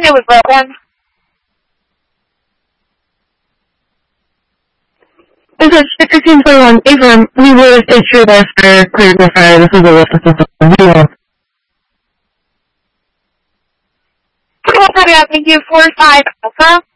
It was broken. This is 1621 Abram. We will state your best for clear to fire. This is a list of the video. Thank you. 45 Alpha.